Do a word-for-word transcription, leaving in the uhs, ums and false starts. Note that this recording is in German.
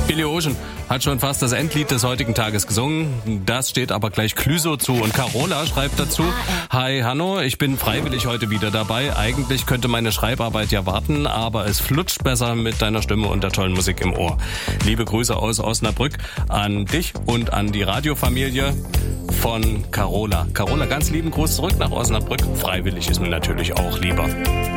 Billy Ocean hat schon fast das Endlied des heutigen Tages gesungen. Das steht aber gleich Clüso zu. Und Carola schreibt dazu: Hi Hanno, ich bin freiwillig heute wieder dabei. Eigentlich könnte meine Schreibarbeit ja warten, aber es flutscht besser mit deiner Stimme und der tollen Musik im Ohr. Liebe Grüße aus Osnabrück an dich und an die Radiofamilie von Carola. Carola, ganz lieben Gruß zurück nach Osnabrück. Freiwillig ist mir natürlich auch lieber.